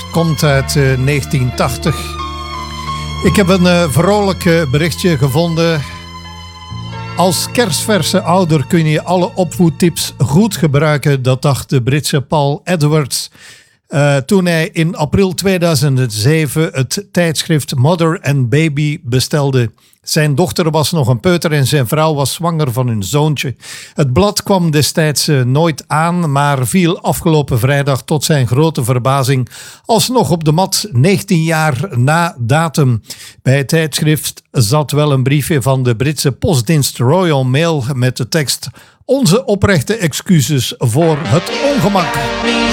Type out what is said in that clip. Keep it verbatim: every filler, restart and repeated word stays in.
komt uit uh, negentien tachtig. Ik heb een uh, vrolijk uh, berichtje gevonden. Als kerstverse ouder kun je alle opvoedtips goed gebruiken, dat dacht de Britse Paul Edwards Uh, toen hij in april tweeduizend zeven het tijdschrift Mother and Baby bestelde. Zijn dochter was nog een peuter en zijn vrouw was zwanger van hun zoontje. Het blad kwam destijds uh, nooit aan, maar viel afgelopen vrijdag tot zijn grote verbazing alsnog op de mat, negentien jaar na datum. Bij het tijdschrift zat wel een briefje van de Britse postdienst Royal Mail met de tekst: onze oprechte excuses voor het ongemak.